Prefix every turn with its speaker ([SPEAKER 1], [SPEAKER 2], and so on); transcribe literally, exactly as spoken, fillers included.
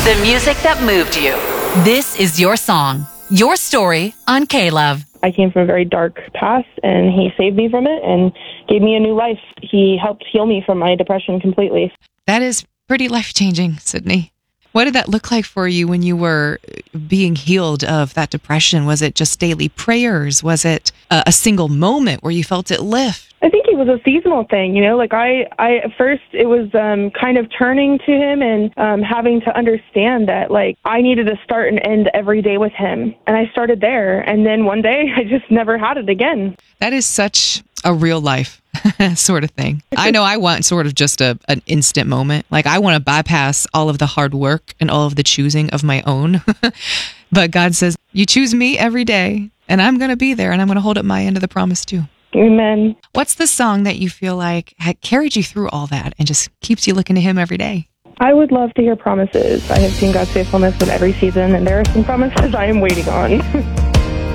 [SPEAKER 1] The music that moved you. This is your song, your story on K-Love.
[SPEAKER 2] I came from a very dark past, and he saved me from it and gave me a new life. He helped heal me from my depression completely.
[SPEAKER 3] That is pretty life-changing, Sydney. What did that look like for you when you were being healed of that depression? Was it just daily prayers? Was it a, a single moment where you felt it lift?
[SPEAKER 2] I think it was a seasonal thing, you know, like I, I at first it was um, kind of turning to him and um, having to understand that like I needed to start and end every day with him. And I started there. And then one day I just never had it again.
[SPEAKER 3] That is such a real life sort of thing. I know I want sort of just a an instant moment. Like I want to bypass all of the hard work and all of the choosing of my own. But God says, you choose me every day and I'm going to be there and I'm going to hold up my end of the promise too.
[SPEAKER 2] Amen.
[SPEAKER 3] What's the song that you feel like had carried you through all that and just keeps you looking to him every day?
[SPEAKER 2] I would love to hear Promises. I have seen God's faithfulness in every season, and there are some promises I am waiting on.